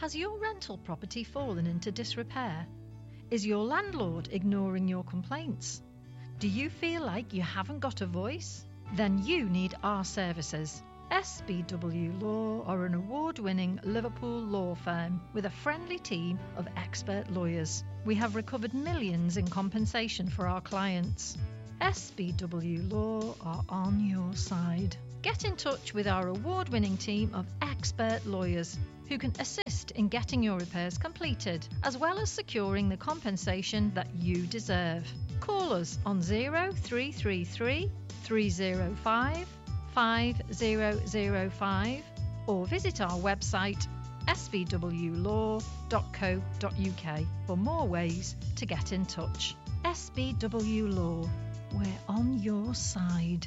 Has your rental property fallen into disrepair? Is your landlord ignoring your complaints? Do you feel like you haven't got a voice? Then you need our services. SBW Law are an award-winning Liverpool law firm with a friendly team of expert lawyers. We have recovered millions in compensation for our clients. SBW Law are on your side. Get in touch with our award-winning team of expert lawyers who can assist in getting your repairs completed, as well as securing the compensation that you deserve. Call us on 0333 305 5005 or visit our website sbwlaw.co.uk for more ways to get in touch. SBW Law, we're on your side.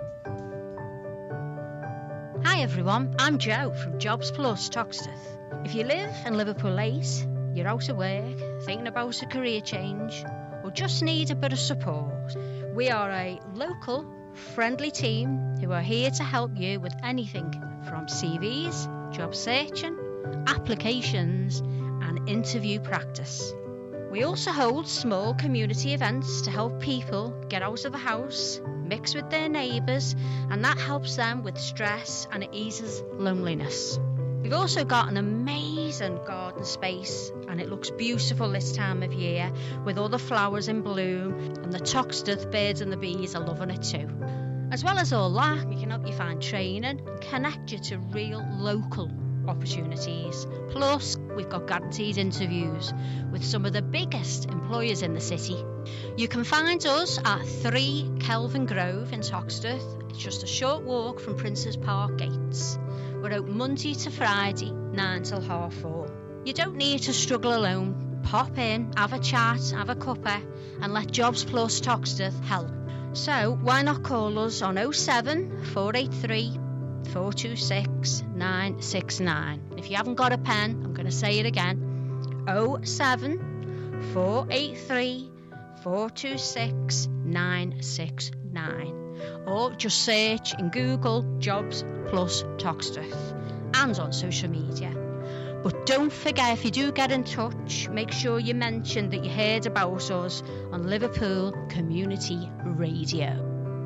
Hi everyone, I'm Jo from Jobs Plus Toxteth. If you live in Liverpool 8, you're out of work, thinking about a career change, or just need a bit of support, we are a local, friendly team who are here to help you with anything from CVs, job searching, applications and interview practice. We also hold small community events to help people get out of the house, mix with their neighbours, and that helps them with stress and it eases loneliness. We've also got an amazing garden space and it looks beautiful this time of year with all the flowers in bloom, and the Toxteth birds and the bees are loving it too. As well as all that, we can help you find training and connect you to real local opportunities. Plus, we've got guaranteed interviews with some of the biggest employers in the city. You can find us at 3 Kelvin Grove in Toxteth. It's just a short walk from Princes Park gates. We're open Monday to Friday, 9 till 4:30. You don't need to struggle alone. Pop in, have a chat, have a cuppa, and let Jobs Plus Toxteth help. So why not call us on 07 483 426 969. If you haven't got a pen, I'm going to say it again. 07 483 426 969. Or just search in Google Jobs Plus Toxteth and on social media. But don't forget, if you do get in touch, make sure you mention that you heard about us on Liverpool Community Radio.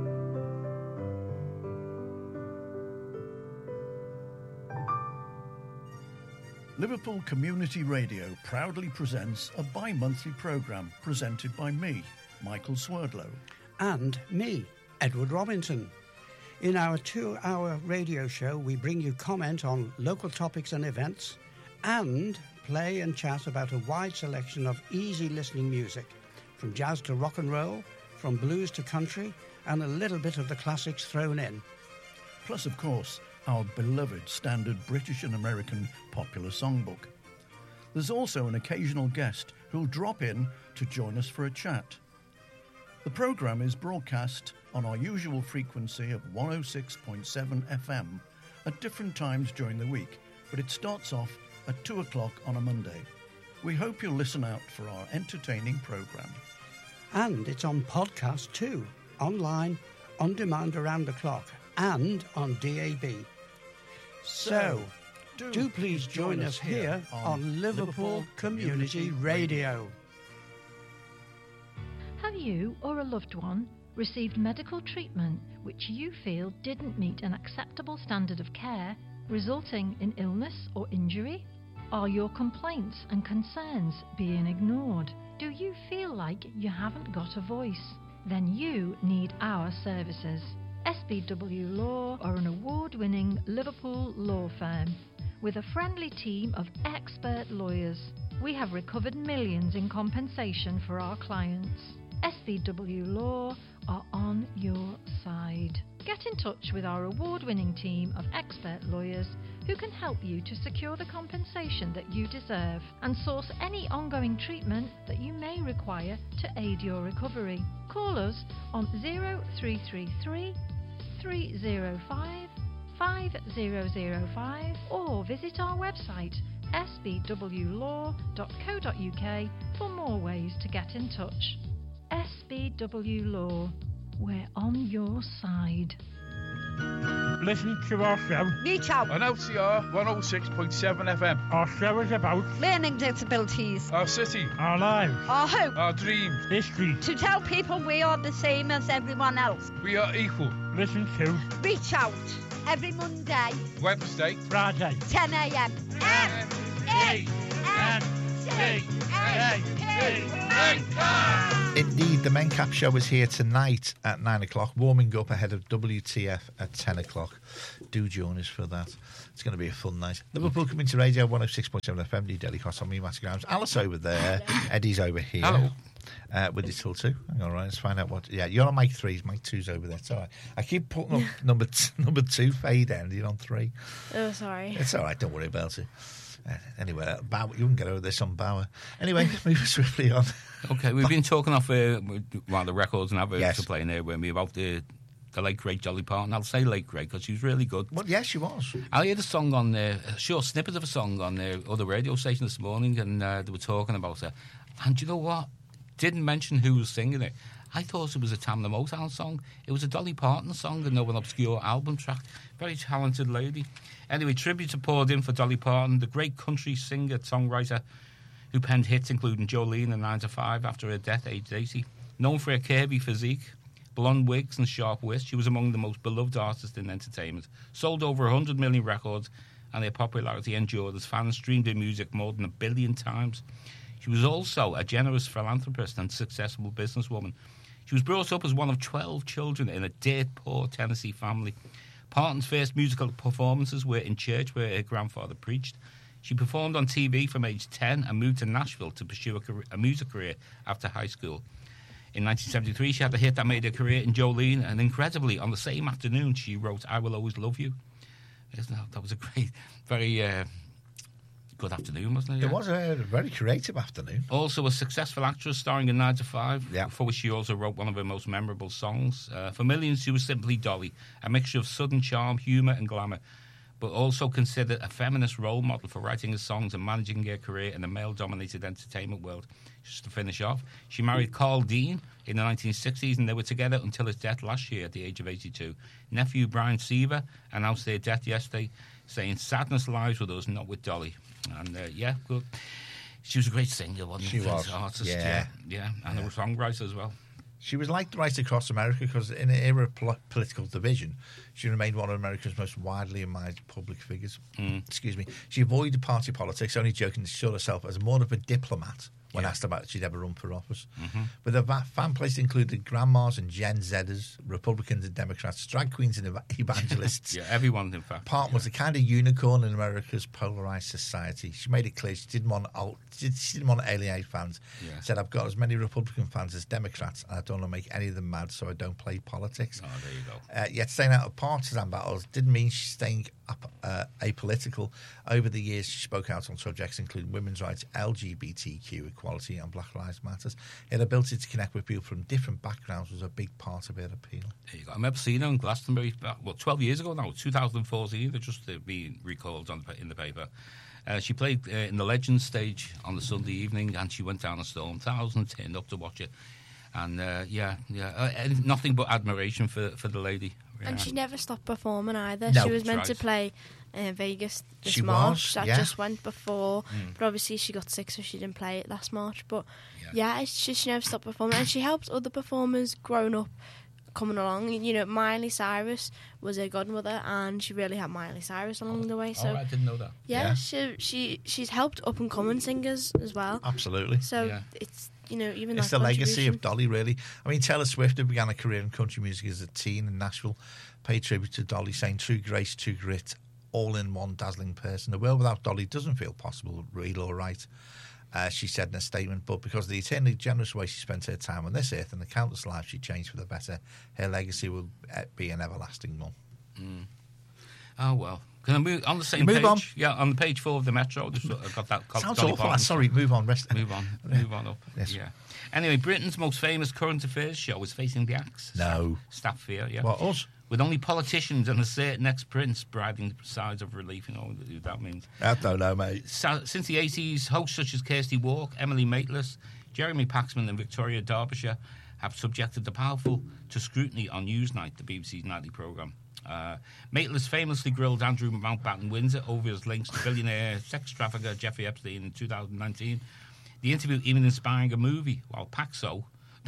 Liverpool Community Radio proudly presents a bi-monthly programme presented by me, Michael Swerdlow. And me, Edward Robinson. In our 2-hour radio show, we bring you comment on local topics and events and play and chat about a wide selection of easy listening music, from jazz to rock and roll, from blues to country, and a little bit of the classics thrown in. Plus, of course, our beloved standard British and American popular songbook. There's also an occasional guest who'll drop in to join us for a chat. The programme is broadcast on our usual frequency of 106.7 FM at different times during the week, but it starts off at 2 o'clock on a Monday. We hope you'll listen out for our entertaining programme. And it's on podcast too, online, on demand around the clock, and on DAB. So, do please join us here on Liverpool Community Radio. Have you or a loved one received medical treatment which you feel didn't meet an acceptable standard of care, resulting in illness or injury? Are your complaints and concerns being ignored? Do you feel like you haven't got a voice? Then you need our services. SBW Law are an award-winning Liverpool law firm with a friendly team of expert lawyers. We have recovered millions in compensation for our clients. SBW Law are on your side. Get in touch with our award-winning team of expert lawyers who can help you to secure the compensation that you deserve and source any ongoing treatment that you may require to aid your recovery. Call us on 0333 305 5005 or visit our website sbwlaw.co.uk for more ways to get in touch. SBW Law, we're on your side. listen to our show. Reach out. On LCR 106.7 FM. Our show is about Learning disabilities. Our city. our lives, Our hope. Our dreams. history. To tell people we are the same as everyone else. We are equal. Listen to Reach out. Every Monday, Wednesday. Friday. 10 a.m. Indeed, the Mencap show is here tonight at 9 o'clock, warming up ahead of WTF at 10 o'clock. Do join us for that. It's going to be a fun night. Liverpool Community Radio 106.7 FM, New Delhi Cross on me, Matty Grimes. Alice over there, Eddie's over here. Hello. With you till 2. Hang on, right, let's find out what... Yeah, you're on mic 3, mic 2's over there. It's all right. I keep putting up number 2 fade end, you're on 3. Oh, sorry. It's all right, don't worry about it. Anyway, Bauer, you can get over this on Bauer. Anyway, move swiftly on. Okay, we've been talking off while the records and adverts are Yes. playing there with me about the late great Dolly Parton. I'll say late great because she was really good. Well, yes, she was. I heard a song on there, a short snippet of a song on the other radio station this morning, and they were talking about her. And do you know what? Didn't mention who was singing it. I thought it was a Tamla Motown song. It was a Dolly Parton song and no an obscure album track. Very talented lady. Anyway, tributes are poured in for Dolly Parton, the great country singer, songwriter, who penned hits including Jolene and 9 to 5 after her death, aged 80. Known for her curvy physique, blonde wigs and sharp wits, she was among the most beloved artists in entertainment. Sold over 100 million records, and her popularity endured as fans streamed her music more than 1 billion times. She was also a generous philanthropist and successful businesswoman. She was brought up as one of 12 children in a dirt-poor Tennessee family. Parton's first musical performances were in church where her grandfather preached. She performed on TV from age 10 and moved to Nashville to pursue a music career after high school. In 1973, she had a hit that made her career in Jolene, and incredibly, on the same afternoon, she wrote I Will Always Love You. That was a great, very good afternoon, wasn't it? It was a very creative afternoon. Also a successful actress starring in 9 to 5, Yeah. for which she also wrote one of her most memorable songs. For millions, she was simply Dolly, a mixture of sudden charm, humour and glamour, but also considered a feminist role model for writing her songs and managing her career in the male-dominated entertainment world. Just to finish off, she married Carl Dean in the 1960s, and they were together until his death last year at the age of 82. Nephew Brian Seaver announced their death yesterday, saying, "Sadness lies with us, not with Dolly." And yeah, good. She was a great singer, wasn't she? She was. Artist, Yeah. and a songwriter as well. She was liked right across America because in an era of political division, she remained one of America's most widely admired public figures. Excuse me. She avoided party politics, only joking she saw herself as more of a diplomat when asked about if she'd ever run for office. But her fan place included grandmas and Gen Zers, Republicans and Democrats, drag queens and evangelists. Yeah, everyone, in fact. Parton was the kind of unicorn in America's polarised society. She made it clear she didn't want to alienate fans. Yeah. Said, I've got as many Republican fans as Democrats, and I don't want to make any of them mad, so I don't play politics. Oh, there you go. Yet staying out of partisan battles didn't mean she's staying apolitical. Over the years, she spoke out on subjects including women's rights, LGBTQ equality, and Black Lives Matter. Her ability to connect with people from different backgrounds was a big part of her appeal. There you go. I remember seeing her in Glastonbury, 12 years ago now, 2014. They're just being recalled in the paper. She played in the Legends stage on the Sunday evening, and she went down a storm. Thousands turned up to watch it. And and nothing but admiration for the lady. Yeah. And she never stopped performing either. No, she was meant right. to play Vegas this She March. was, That yeah. just went before. But obviously she got sick, so she didn't play it last March. But it's just she never stopped performing. And she helped other performers growing up coming along. You know, Miley Cyrus was her godmother, and she really had Miley Cyrus along the way. So I didn't know that. yeah. She's helped up and coming singers as well. Absolutely. So it's, you know, even It's that the legacy contribution. of Dolly, really. I mean, Taylor Swift, who began a career in country music as a teen in Nashville, paid tribute to Dolly, saying, "True grace, true grit, all in one dazzling person. A world without Dolly doesn't feel possible, real or right," she said in a statement. But because of the eternally generous way she spent her time on this earth and the countless lives she changed for the better, her legacy will be an everlasting one. Oh, well. Can I move on the same Move page? on. Yeah, on the page 4 of the Metro. Just got that. Sounds Dolly awful. Parton. Sorry, move on. Rest. Move on up. Yes. Yeah. Anyway, Britain's most famous current affairs show is facing the axe. No. Staff fear, yeah. What, us? With only politicians and a certain ex-prince bribing sides of relief. You know what that means. I don't know, mate. Since the 80s, hosts such as Kirsty Walk, Emily Maitlis, Jeremy Paxman and Victoria Derbyshire have subjected the powerful to scrutiny on Newsnight, the BBC's nightly programme. Maitland famously grilled Andrew Mountbatten Windsor over his links to billionaire sex trafficker Jeffrey Epstein in 2019. The interview even inspiring a movie, while Paxo,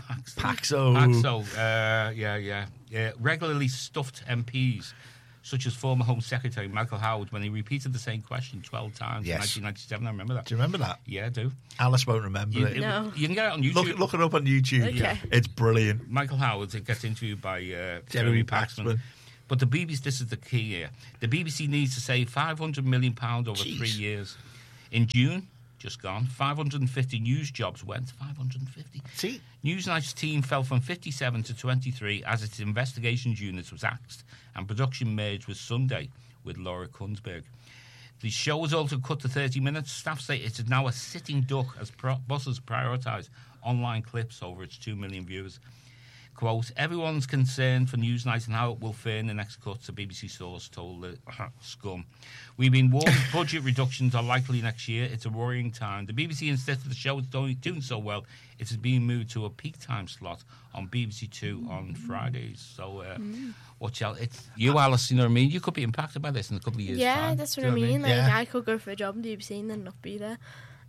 regularly stuffed MPs, such as former Home Secretary Michael Howard, when he repeated the same question 12 times in 1997. I remember that. Do you remember that? Yeah, I do. Alice won't remember it. No. You can get it on YouTube. Look it up on YouTube. Okay. It's brilliant. Michael Howard gets interviewed by Jeremy Paxman. Paxman. But the BBC, this is the key here. The BBC needs to save £500 million over 3 years. In June, just gone, 550 news jobs went. 550. See? Newsnight's team fell from 57 to 23 as its investigations unit was axed and production merged with Sunday with Laura Kunsberg. The show was also cut to 30 minutes. Staff say it is now a sitting duck as bosses prioritise online clips over its 2 million viewers. Quote, everyone's concerned for Newsnight and how it will fare in the next cuts, a BBC source told the Scum. We've been warned budget reductions are likely next year. It's a worrying time. The BBC insisted the show is doing so well, it is being moved to a peak time slot on BBC Two on Fridays. So, watch out. It's you, Alice, you know what I mean? You could be impacted by this in a couple of years' Yeah, time. that's Do what you I know mean. Yeah. Like, I could go for a job in the BBC and then not be there.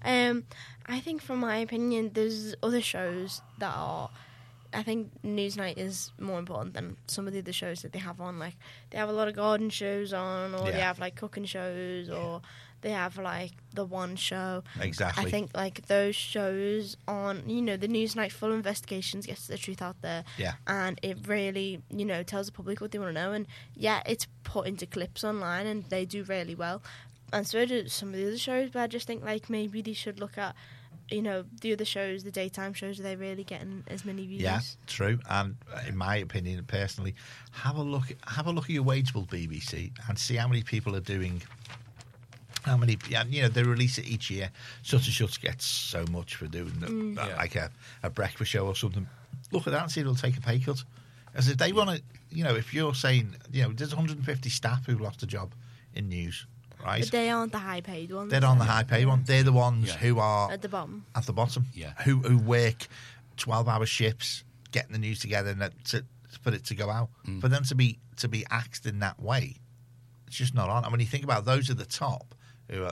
I think, from my opinion, there's other shows that are... I think Newsnight is more important than some of the other shows that they have on. Like, they have a lot of garden shows on, or they have, like, cooking shows, or they have, like, the One Show. Exactly. I think, like, those shows on, you know, the Newsnight Full Investigations gets the truth out there. Yeah. And it really, you know, tells the public what they want to know. And, yeah, it's put into clips online, and they do really well. And so do some of the other shows, but I just think, like, maybe they should look at, you know, the other shows, the daytime shows, are they really getting as many views? Yeah, true. And in my opinion, personally, have a look at your wageable BBC and see how many people are doing. How many? You know, they release it each year. Such and such gets so much for doing like a breakfast show or something. Look at that and see if they'll take a pay cut. As if they want to, you know, if you're saying, you know, there's 150 staff who lost a job in news. Right. But they aren't the high-paid ones. They're on the high-paid one. They're the ones who are at the bottom. At the bottom. Yeah. Who work 12-hour shifts, getting the news together, and for it to go out. For them to be axed in that way, it's just not on. And when you think about those at the top who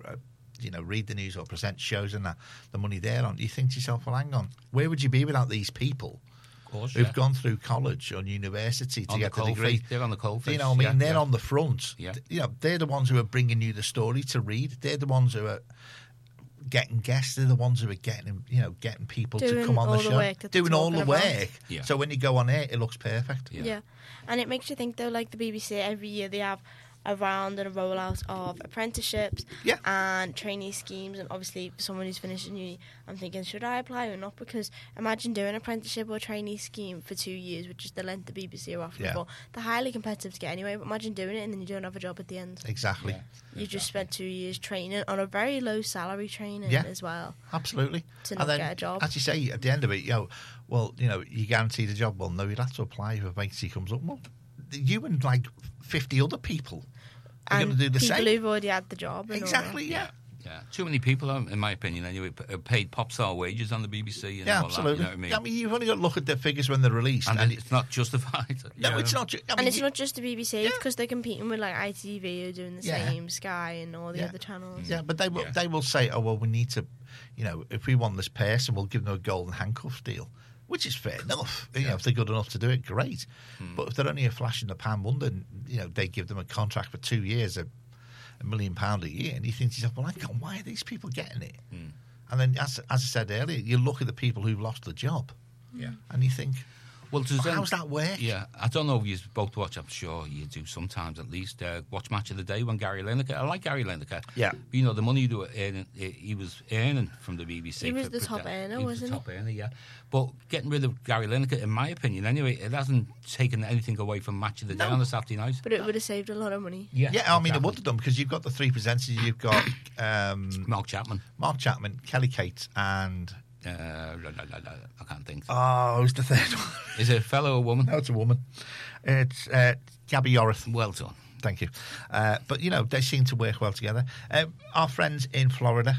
you know, read the news or present shows and that, the money they're on, you think to yourself, well, hang on, where would you be without these people? Course, who've gone through college or university to get the degree. They're on the coalface. You know what I mean? They're on the front. Yeah. You know, they're the ones who are bringing you the story to read. They're the ones who are getting guests. They're the ones who are getting people to come on the show. Doing all the work. Yeah. So when you go on air, it looks perfect. Yeah. And it makes you think, though, like the BBC, every year they have a round and a rollout of apprenticeships and trainee schemes. And obviously, for someone who's finished uni, I'm thinking, should I apply or not? Because imagine doing an apprenticeship or trainee scheme for 2 years, which is the length the BBC are offering for. They're highly competitive to get anyway, but imagine doing it and then you don't have a job at the end. Exactly. You just spent 2 years training on a very low salary training as well. Absolutely. To not get a job. As you say, at the end of it, you guaranteed a job. Well, no, you'd have to apply if a vacancy comes up. Well, you and like 50 other people are going to do the same. People who've already had the job. Exactly, yeah. Yeah, too many people, in my opinion, anyway, paid pop star wages on the BBC. And all absolutely. That, you know what I mean? You've only got to look at the figures when they're released, and it's not justified. No, it's not. And it's not just the BBC; it's because they're competing with like ITV, who are doing the same, Sky, and all the other channels. Yeah, but they will say, oh well, we need to, you know, if we want this person, we'll give them a golden handcuff deal. Which is fair enough. You know, if they're good enough to do it, great. But if they're only a flash in the pan wonder, you know, they give them a contract for 2 years, £1 million a year, and you think to yourself, well, hang on, why are these people getting it? And then, as I said earlier, you look at the people who've lost the job, and you think, well, how's that work? Yeah, I don't know if you both watch. I'm sure you do sometimes at least. Watch Match of the Day when Gary Lineker. I like Gary Lineker. Yeah, but, you know the money he was earning from the BBC. He was the top earner, wasn't he? Top earner, yeah. But getting rid of Gary Lineker, in my opinion, anyway, it hasn't taken anything away from Match of the Day on a Saturday night. But it would have saved a lot of money. Yeah, I mean, it would have done because you've got the three presenters. You've got Mark Chapman, Kelly Cates, and. I can't think. Oh, who's the third one? Is it a fellow or a woman? No, it's a woman. It's Gabby Yorith. Well done. Thank you. But, you know, they seem to work well together. Our friends in Florida,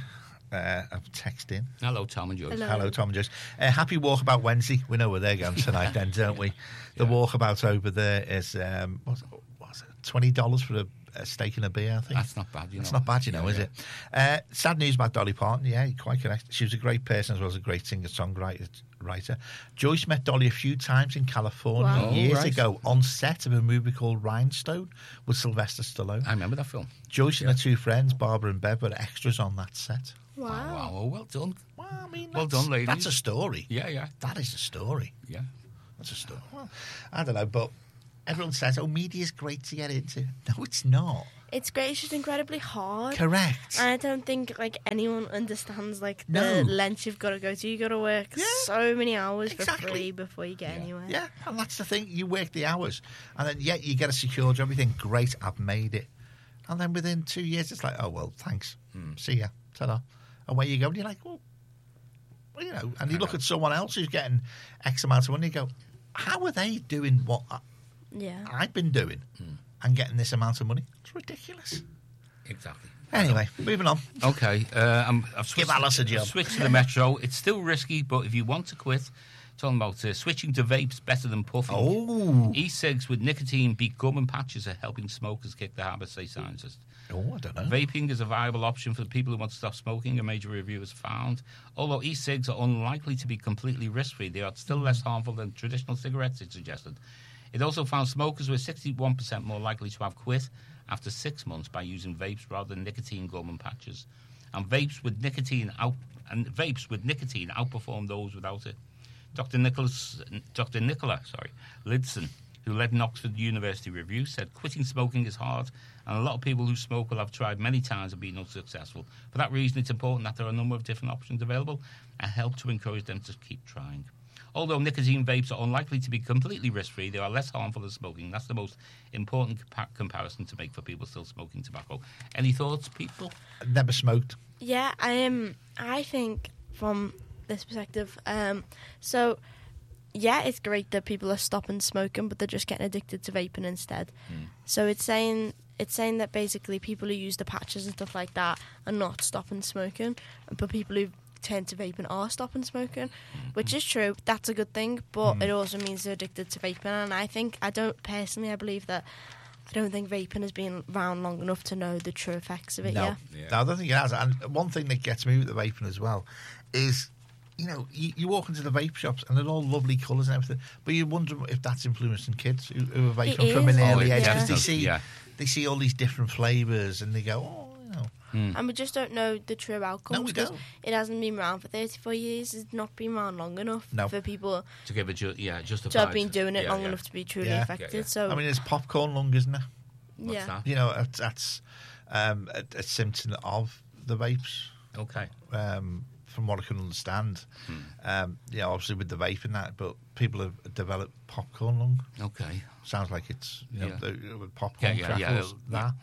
have texted in. Hello, Tom and Joyce. Hello, Tom and Joyce. Happy Walkabout Wednesday. We know where they're going tonight then, don't we? The walkabout over there is, what's it, $20 for a steak and a beer, I think. That's not bad, It's not bad, is it? Sad news about Dolly Parton. Yeah, you're quite correct. She was a great person as well as a great singer-songwriter. Joyce met Dolly a few times in California years ago on set of a movie called Rhinestone with Sylvester Stallone. I remember that film. Joyce and her two friends, Barbara and Bev, were extras on that set. Wow. Oh, well done. Well, I mean, well done, ladies. That's a story. Yeah. That is a story. Yeah. That's a story. Well, I don't know, but everyone says, media's great to get into. No, it's not. It's great. It's just incredibly hard. Correct. And I don't think anyone understands the length you've got to go to. You got to work so many hours for free before you get anywhere. Yeah, and that's the thing. You work the hours, and then you get a secure job. You think, great, I've made it. And then within 2 years, it's like, oh well, thanks, see ya, ta-da. Away you go. And you're like, well, and you look at someone else who's getting X amount of money. You go, how are they doing what I've been doing? And getting this amount of money. It's ridiculous. Exactly. Anyway, moving on. Okay. I've Give Alice a job. Switched to the Metro. It's still risky, but if you want to quit, talking about switching to vapes better than puffing. Oh. E-cigs with nicotine beat gum and patches are helping smokers kick the habit, say scientists. Oh, I don't know. Vaping is a viable option for people who want to stop smoking, a major review has found. Although e-cigs are unlikely to be completely risk-free, they are still less harmful than traditional cigarettes, it suggested. It also found smokers were 61% more likely to have quit after 6 months by using vapes rather than nicotine gum and patches. And vapes with nicotine outperform those without it. Dr. Nicola Lidson, who led an Oxford University review, said quitting smoking is hard, and a lot of people who smoke will have tried many times and been unsuccessful. For that reason, it's important that there are a number of different options available and help to encourage them to keep trying. Although nicotine vapes are unlikely to be completely risk-free, they are less harmful than smoking. That's the most important comparison to make for people still smoking tobacco. Any thoughts, people? Never smoked. Yeah, I think from this perspective, it's great that people are stopping smoking, but they're just getting addicted to vaping instead. So it's saying that basically people who use the patches and stuff like that are not stopping smoking, but people who turn to vaping are stopping smoking, which is true. That's a good thing, but it also means they're addicted to vaping. And I believe that I don't think vaping has been around long enough to know the true effects of it. No, I don't think it has. And one thing that gets me with the vaping as well is, you walk into the vape shops and they're all lovely colours and everything, but you wonder if that's influencing kids who are vaping from an early age, because they see all these different flavours and they go, And we just don't know the true outcomes. No, we don't. It hasn't been around for 34 years. It's not been around long enough for people to give it justified. To have been doing it long enough to be truly affected. So I mean, it's popcorn lung, isn't it? What's that? That's a symptom of the vapes. Okay. From what I can understand, obviously with the vape and that, but people have developed popcorn lung. Okay. Sounds like it's with popcorn crackles.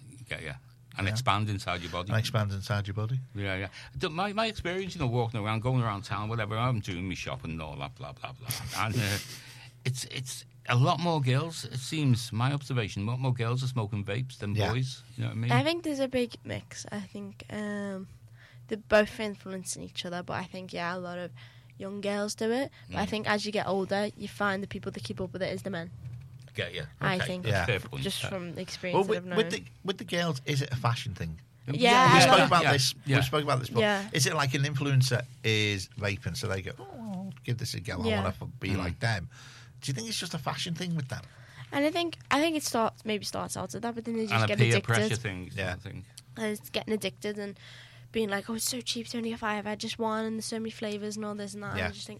And expand inside your body. Yeah. My experience, walking around, going around town, whatever, I'm doing my shopping and all that, blah, blah, blah. And it's a lot more girls, it seems, my observation, a lot more girls are smoking vapes than boys. You know what I mean? I think there's a big mix. I think they're both influencing each other, but I think, a lot of young girls do it. But I think as you get older, you find the people that keep up with it is the men. Okay. I think, fair point. just from the experience that I've known. With the girls, is it a fashion thing? Yeah, we spoke about this. Yeah. We spoke about this before. Yeah. Is it like an influencer is vaping, so they go, I'll give this a go. I want to be like them. Do you think it's just a fashion thing with them? And I think it starts out at that, but then they just and get a peer addicted. pressure thing. Yeah. I think. And it's getting addicted and being like, it's so cheap, it's only a $5. I just one, and there's so many flavours and all this and that. Yeah. And I just think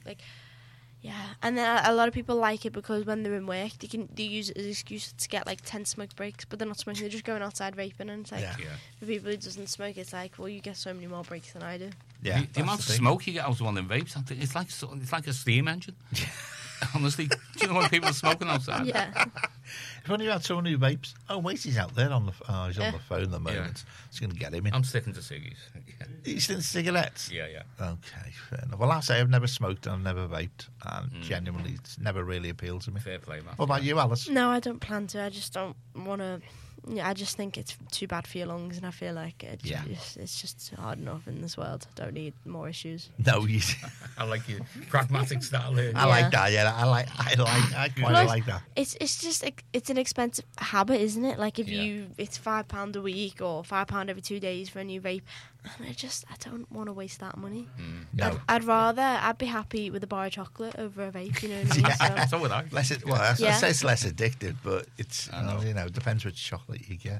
and then a lot of people like it because when they're in work, they use it as an excuse to get 10 smoke breaks, but they're not smoking, they're just going outside vaping, and it's like, for people who doesn't smoke, it's like, well, you get so many more breaks than I do. Yeah, the amount of smoke you get out of one of them vapes, it's like a steam engine. Honestly, do you know when people are smoking outside? Yeah. If only you had someone who vapes. Oh, wait, he's out there he's on the phone at the moment. Yeah. It's going to get him in. I'm sticking to ciggies. You sticking to cigarettes? Yeah. Okay, fair enough. Well, I say I've never smoked and I've never vaped, and genuinely, it's never really appealed to me. Fair play, man. What about you, Alice? No, I don't plan to. I just don't want to I just think it's too bad for your lungs, and I feel like Yeah. it's just hard enough in this world. Don't need more issues. No, I like your pragmatic style there. I like that. Yeah, I quite Plus, like that. It's just it's an expensive habit, isn't it? Like if it's £5 a week or £5 every 2 days for a new vape, and I don't want to waste that money. No. I'd be happy with a bar of chocolate over a vape. You know what I mean? So would I. I say it's less addictive, but it's it depends which chocolate you get.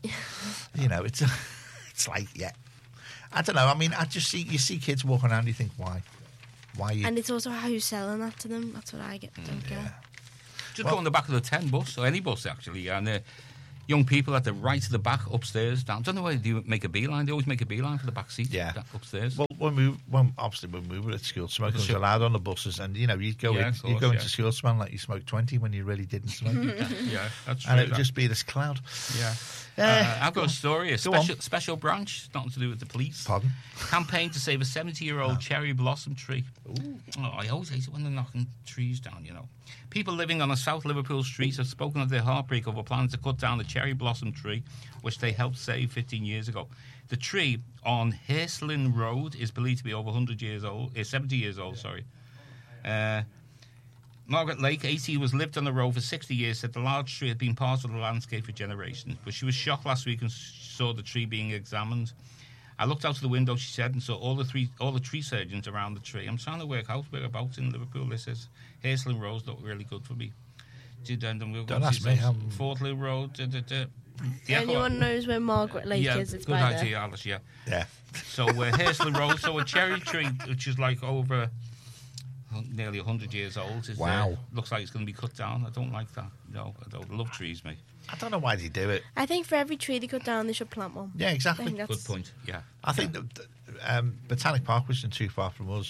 It's like I don't know. I mean, you see kids walking around, you think why you? And it's also how you're selling that to them. That's what I don't get. Just go on the back of the 10 bus, or any bus actually, and young people at the right of the back upstairs. Down. I don't know why they make a beeline. They always make a beeline for the back seat. Yeah. Upstairs. Well, when we were at school, smoking was allowed on the buses, and you'd go into school smelling like you smoked 20 when you really didn't smoke. Yeah, that's true. And it would just be this cloud. Yeah. I've got a story, a special branch, nothing to do with the police. Pardon? Campaign to save a 70-year-old cherry blossom tree. Ooh. Oh, I always hate it when they're knocking trees down, People living on a South Liverpool street have spoken of their heartbreak over plans to cut down the cherry blossom tree, which they helped save 15 years ago. The tree on Hairslin Road is believed to be over 70 years old, sorry. Margaret Lake, 80, who has lived on the road for 60 years, said the large tree had been part of the landscape for generations. But she was shocked last week and saw the tree being examined. I looked out of the window, she said, and saw all the tree surgeons around the tree. I'm trying to work out whereabouts in Liverpool this is. Hairslin Road looked really good for me. Don't ask me. Fort Lou Road. Anyone knows where Margaret Lake is? It's good by idea, there. Alice. Yeah. Yeah. So Hairslin Road. So a cherry tree, which is like over nearly 100 years old. Looks like it's going to be cut down. I don't like that. No, I don't love trees, mate. I don't know why they do it. I think for every tree they cut down, they should plant one. Yeah, exactly. Good point. Yeah. I think that Botanic Park wasn't too far from us.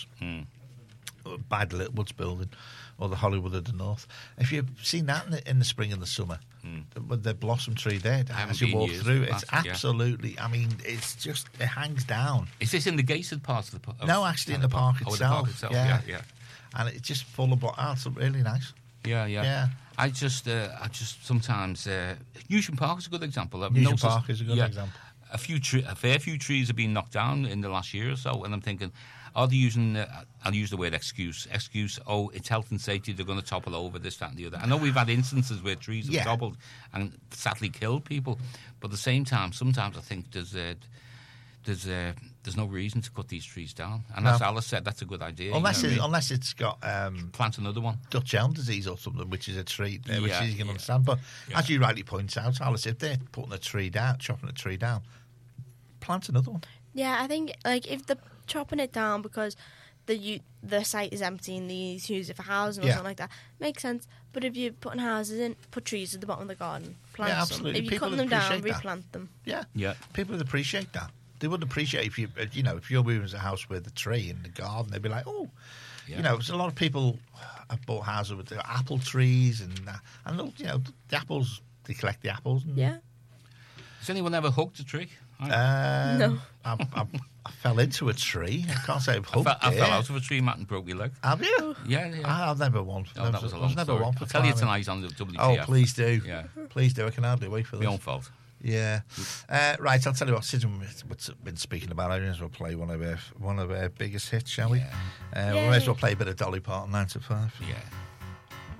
By the Littlewoods building or the Hollywood of the North. If you've seen that in the spring and the summer, with the blossom tree there, as you walk through, it's absolutely, I mean, it's just, it hangs down. Is this in the gated part of the park? No, actually in the park itself. Oh, the park itself, yeah. And it's just full of, it's really nice. Yeah. I just sometimes, Newsham Park is a good example. Newsham Park is a good example. A fair few trees have been knocked down in the last year or so, and I'm thinking, are they using, I'll use the word excuse, it's health and safety, they're going to topple over, this, that and the other. I know we've had instances where trees have toppled and sadly killed people, but at the same time, sometimes I think there's no reason to cut these trees down. And as Alice said, that's a good idea. Unless it's got... plant another one. Dutch elm disease or something, which is a tree, which you can understand. But as you rightly point out, Alice, if they're putting a tree down, chopping a tree down, plant another one. Yeah, I think if they're chopping it down because the site is empty and they use it for housing or something like that, makes sense. But if you're putting houses in, put trees at the bottom of the garden, plant them. Absolutely. If you're cutting them down, replant them. Yeah. People would appreciate that. They would appreciate if you're moving to a house with a tree in the garden, they'd be like, there's a lot of people have bought houses with the apple trees and the apples, they collect the apples. Has anyone ever hugged a tree? No. I fell into a tree. I can't say I've hugged I fell out of a tree, Matt, and broke your leg. Have you? Yeah. I've never won. That was a long story. I'll tell you tonight on the WTF. Oh, please do. Yeah. Please do. I can hardly wait for this. My own fault. Yeah. Right, I'll tell you what, since we've been speaking about it, we may as well play one of our biggest hits, shall we? We may as well play a bit of Dolly Parton, 9 to 5. Yeah.